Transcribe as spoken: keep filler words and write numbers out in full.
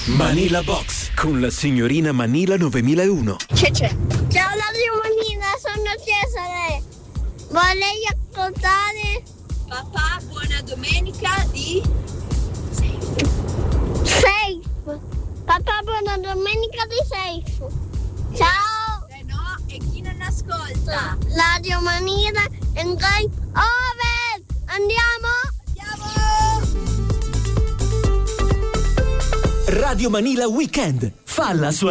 Manila Box con la signorina Manila novemilauno. C'è c'è. Ciao Radio Manila, sono Cesare. Vorrei ascoltare Papà, buona domenica di Safe. Papà, buona domenica di Safe. Ciao. Eh no, e chi non ascolta? Radio Manila and going over. Andiamo? Radio Manila Weekend fa la sua